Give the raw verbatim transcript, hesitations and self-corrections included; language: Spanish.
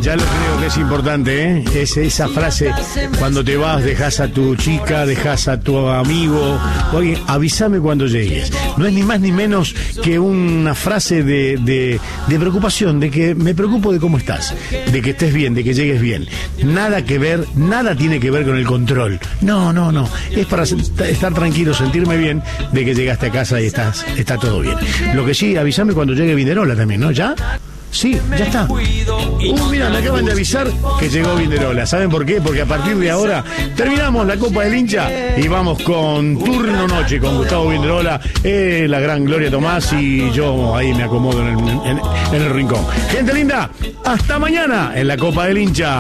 Ya lo creo que es importante, ¿eh? Es esa frase, cuando te vas, dejas a tu chica, dejas a tu amigo. Oye, avísame cuando llegues. No es ni más ni menos que una frase de, de, de preocupación, de que me preocupo de cómo estás, de que estés bien, de que llegues bien. Nada que ver, nada tiene que ver con el control. No, no, no. Es para estar tranquilo, sentirme bien de que llegaste a casa y estás, está todo bien. Lo que sí, avísame cuando llegue Vinderola también, ¿no? ¿Ya? Sí, ya está. Uh, mira, me acaban de avisar que llegó Vinderola. ¿Saben por qué? Porque a partir de ahora terminamos la Copa del Hincha y vamos con Turno Noche con Gustavo Vinderola, eh, la gran Gloria Tomás y yo ahí me acomodo en el, en, en el rincón. Gente linda, hasta mañana en la Copa del Hincha.